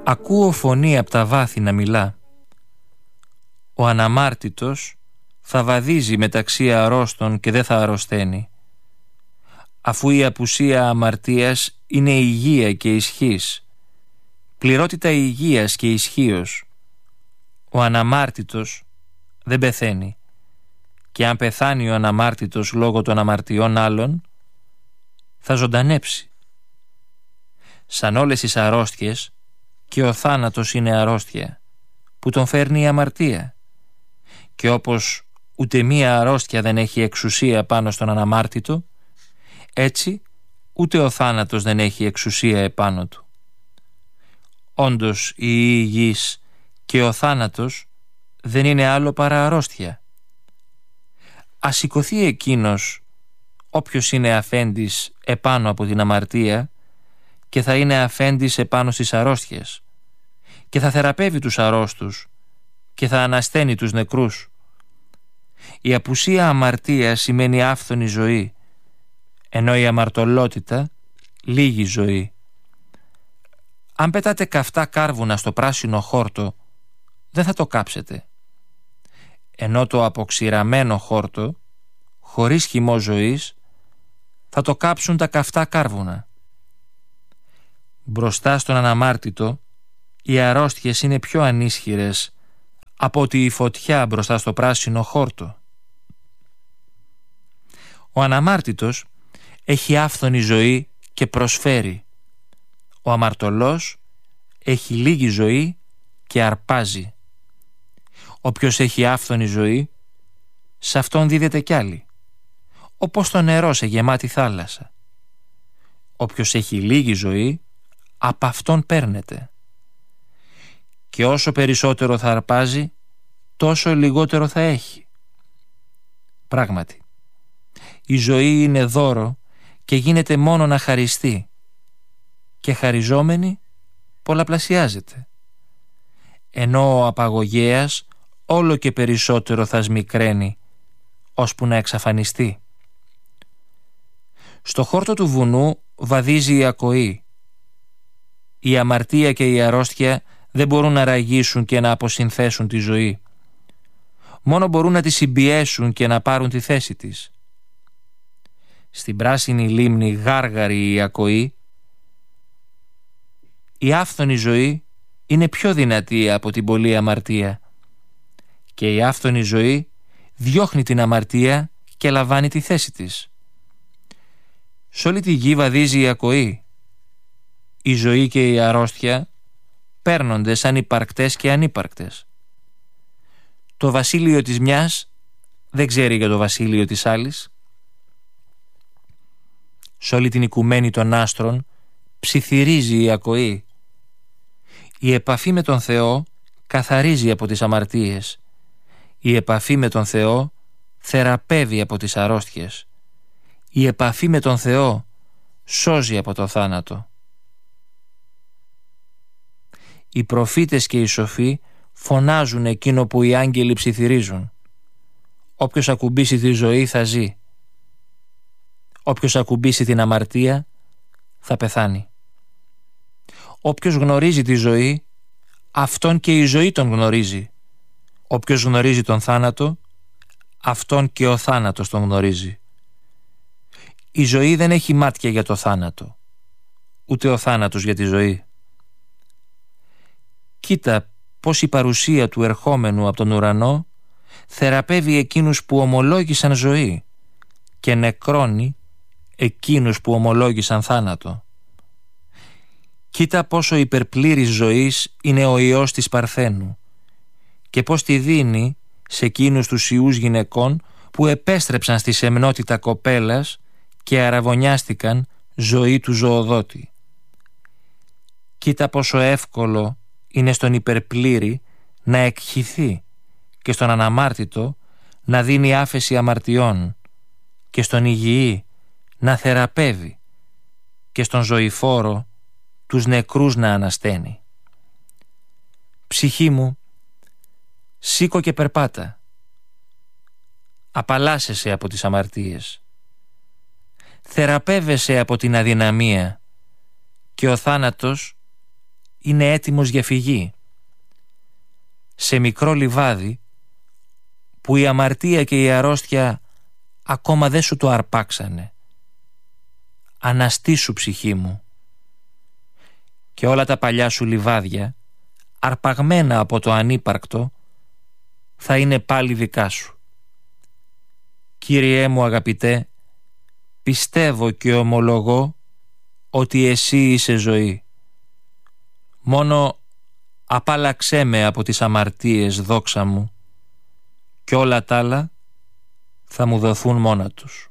Ακούω φωνή από τα βάθη να μιλά. Ο αναμάρτητος θα βαδίζει μεταξύ αρρώστων και δεν θα αρρωσταίνει, αφού η απουσία αμαρτίας είναι υγεία και ισχύς, πληρότητα υγείας και ισχύος. Ο αναμάρτητος δεν πεθαίνει, και αν πεθάνει ο αναμάρτητος λόγω των αμαρτιών άλλων, θα ζωντανέψει. Σαν όλες τις αρρώστιες, και ο θάνατος είναι αρρώστια που τον φέρνει η αμαρτία, και όπως ούτε μία αρρώστια δεν έχει εξουσία πάνω στον αναμάρτητο, έτσι ούτε ο θάνατος δεν έχει εξουσία επάνω του. Όντως η υγιής και ο θάνατος δεν είναι άλλο παρά αρρώστια. Ας σηκωθεί εκείνος όποιος είναι αφέντης επάνω από την αμαρτία, και θα είναι αφέντης επάνω στις αρρώστιες, και θα θεραπεύει τους αρρώστους και θα ανασταίνει τους νεκρούς. Η απουσία αμαρτίας σημαίνει άφθονη ζωή, ενώ η αμαρτωλότητα λίγη ζωή. Αν πετάτε καυτά κάρβουνα στο πράσινο χόρτο, δεν θα το κάψετε, ενώ το αποξηραμένο χόρτο, χωρίς χυμό ζωής, θα το κάψουν τα καυτά κάρβουνα. Μπροστά στον αναμάρτητο, οι αρρώστιες είναι πιο ανίσχυρες από ότι η φωτιά μπροστά στο πράσινο χόρτο. Ο αναμάρτητος έχει άφθονη ζωή και προσφέρει. Ο αμαρτωλός έχει λίγη ζωή και αρπάζει. Όποιος έχει άφθονη ζωή, σε αυτόν δίδεται κι άλλη, όπως το νερό σε γεμάτη θάλασσα. Όποιος έχει λίγη ζωή, απ' αυτόν παίρνεται. Και όσο περισσότερο θα αρπάζει, τόσο λιγότερο θα έχει. Πράγματι, η ζωή είναι δώρο και γίνεται μόνο να χαριστεί, και χαριζόμενη πολλαπλασιάζεται, ενώ ο απαγωγέας όλο και περισσότερο θα σμικραίνει, ώσπου να εξαφανιστεί. Στο χόρτο του βουνού βαδίζει η ακοή. Η αμαρτία και η αρρώστια δεν μπορούν να ραγίσουν και να αποσυνθέσουν τη ζωή. Μόνο μπορούν να τη συμπιέσουν και να πάρουν τη θέση της. Στην πράσινη λίμνη γάργαρη η ακοή, η άφθονη ζωή είναι πιο δυνατή από την πολλή αμαρτία, και η άφθονη ζωή διώχνει την αμαρτία και λαμβάνει τη θέση της. Σ' όλη τη γη βαδίζει η ακοή. Η ζωή και η αρρώστια παίρνονται σαν υπαρκτές και ανύπαρκτες. Το βασίλειο της μιας δεν ξέρει για το βασίλειο της άλλης. Σ' όλη την οικουμένη των άστρων ψιθυρίζει η ακοή. Η επαφή με τον Θεό καθαρίζει από τις αμαρτίες. Η επαφή με τον Θεό θεραπεύει από τις αρρώστιες. Η επαφή με τον Θεό σώζει από το θάνατο. Οι προφήτες και οι σοφοί φωνάζουν εκείνο που οι άγγελοι ψιθυρίζουν. Όποιος ακουμπήσει τη ζωή θα ζει. Όποιος ακουμπήσει την αμαρτία θα πεθάνει. Όποιος γνωρίζει τη ζωή, αυτόν και η ζωή τον γνωρίζει. Όποιος γνωρίζει τον θάνατο, αυτόν και ο θάνατος τον γνωρίζει. Η ζωή δεν έχει μάτια για το θάνατο, ούτε ο θάνατος για τη ζωή. Κοίτα πως η παρουσία του ερχόμενου από τον ουρανό θεραπεύει εκείνους που ομολόγησαν ζωή και νεκρώνει εκείνους που ομολόγησαν θάνατο. Κοίτα πόσο υπερπλήρης ζωής είναι ο Υιός της Παρθένου και πως τη δίνει σε εκείνους τους Υιούς γυναικών που επέστρεψαν στη σεμνότητα κοπέλας και αραβωνιάστηκαν ζωή του ζωοδότη. Κοίτα πόσο εύκολο είναι στον υπερπλήρη να εκχυθεί και στον αναμάρτητο να δίνει άφεση αμαρτιών και στον υγιή να θεραπεύει και στον ζωηφόρο τους νεκρούς να ανασταίνει. Ψυχή μου, σήκω και περπάτα. Απαλλάσσεσαι από τις αμαρτίες. Θεραπεύεσαι από την αδυναμία και ο θάνατος είναι έτοιμος για φυγή. Σε μικρό λιβάδι που η αμαρτία και η αρρώστια ακόμα δεν σου το αρπάξανε. Αναστήσου, ψυχή μου, και όλα τα παλιά σου λιβάδια, αρπαγμένα από το ανύπαρκτο, θα είναι πάλι δικά σου. Κύριέ μου αγαπητέ, πιστεύω και ομολογώ ότι εσύ είσαι ζωή. Μόνο απάλαξέ με από τις αμαρτίες, δόξα μου, κι όλα τα άλλα θα μου δοθούν μόνα τους.